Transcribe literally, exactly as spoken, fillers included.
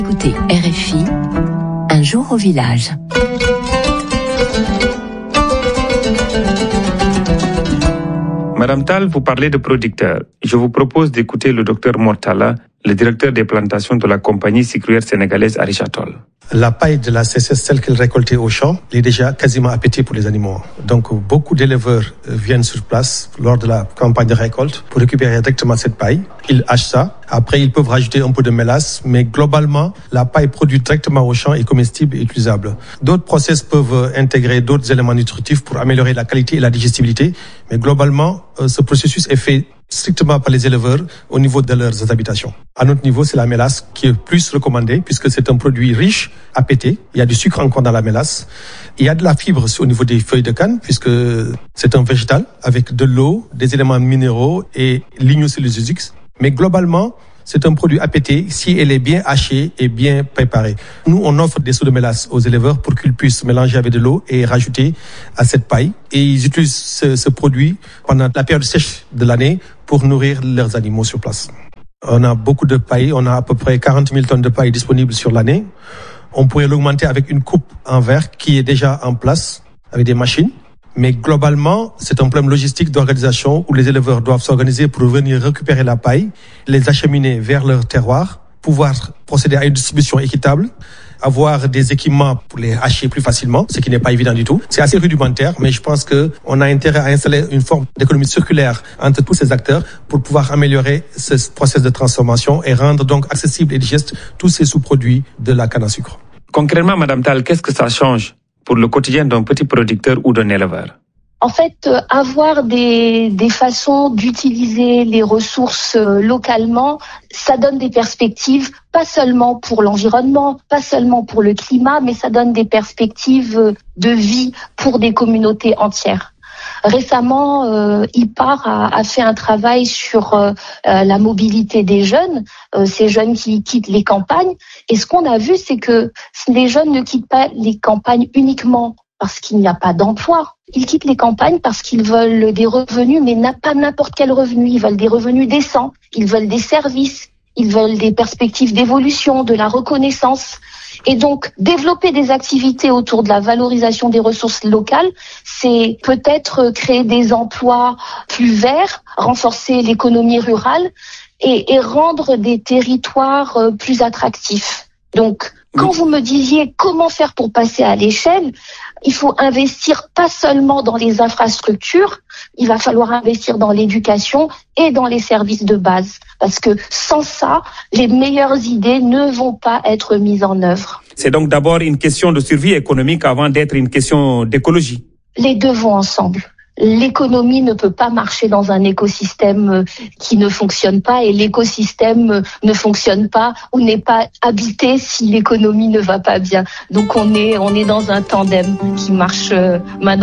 Écoutez R F I, un jour au village. Madame Tal, vous parlez de producteurs. Je vous propose d'écouter le docteur Mortala, le directeur des plantations de la compagnie sucrière sénégalaise Richard-Toll. La paille de la C C S, telle qu'elle est récoltée au champ, elle est déjà quasiment appétée pour les animaux. Donc, beaucoup d'éleveurs viennent sur place lors de la campagne de récolte pour récupérer directement cette paille. Ils hachent ça. Après, ils peuvent rajouter un peu de mélasse, mais globalement, la paille produite directement au champ est comestible et utilisable. D'autres process peuvent intégrer d'autres éléments nutritifs pour améliorer la qualité et la digestibilité, mais globalement, ce processus est fait strictement par les éleveurs au niveau de leurs habitations. À notre niveau, c'est la mélasse qui est plus recommandée puisque c'est un produit riche, appété. Il y a du sucre encore dans la mélasse. Il y a de la fibre au niveau des feuilles de canne puisque c'est un végétal avec de l'eau, des éléments minéraux et lignocellulosiques. Mais globalement, c'est un produit appété si elle est bien hachée et bien préparée. Nous, on offre des seaux de mélasse aux éleveurs pour qu'ils puissent mélanger avec de l'eau et rajouter à cette paille. Et ils utilisent ce, ce produit pendant la période sèche de l'année pour nourrir leurs animaux sur place. On a beaucoup de paille. On a à peu près quarante mille tonnes de paille disponibles sur l'année. On pourrait l'augmenter avec une coupe en verre qui est déjà en place avec des machines. Mais globalement, c'est un problème logistique d'organisation où les éleveurs doivent s'organiser pour venir récupérer la paille, les acheminer vers leur terroir, pouvoir procéder à une distribution équitable, avoir des équipements pour les hacher plus facilement, ce qui n'est pas évident du tout. C'est assez rudimentaire, mais je pense que on a intérêt à installer une forme d'économie circulaire entre tous ces acteurs pour pouvoir améliorer ce processus de transformation et rendre donc accessible et digeste tous ces sous-produits de la canne à sucre. Concrètement, Madame Tal, qu'est-ce que ça change pour le quotidien d'un petit producteur ou d'un éleveur? En fait, euh, avoir des, des façons d'utiliser les ressources euh, localement, ça donne des perspectives, pas seulement pour l'environnement, pas seulement pour le climat, mais ça donne des perspectives euh, de vie pour des communautés entières. Récemment, euh, I P A R a, a fait un travail sur euh, euh, la mobilité des jeunes, euh, ces jeunes qui quittent les campagnes. Et ce qu'on a vu, c'est que les jeunes ne quittent pas les campagnes uniquement parce qu'il n'y a pas d'emploi. Ils quittent les campagnes parce qu'ils veulent des revenus, mais pas n'importe quel revenu. Ils veulent des revenus décents, ils veulent des services, ils veulent des perspectives d'évolution, de la reconnaissance. Et donc, développer des activités autour de la valorisation des ressources locales, c'est peut-être créer des emplois plus verts, renforcer l'économie rurale et, et rendre des territoires plus attractifs. Donc, quand vous me disiez comment faire pour passer à l'échelle, il faut investir pas seulement dans les infrastructures, il va falloir investir dans l'éducation et dans les services de base. Parce que sans ça, les meilleures idées ne vont pas être mises en œuvre. C'est donc d'abord une question de survie économique avant d'être une question d'écologie. Les deux vont ensemble. L'économie ne peut pas marcher dans un écosystème qui ne fonctionne pas et l'écosystème ne fonctionne pas ou n'est pas habité si l'économie ne va pas bien. Donc on est, on est dans un tandem qui marche main dans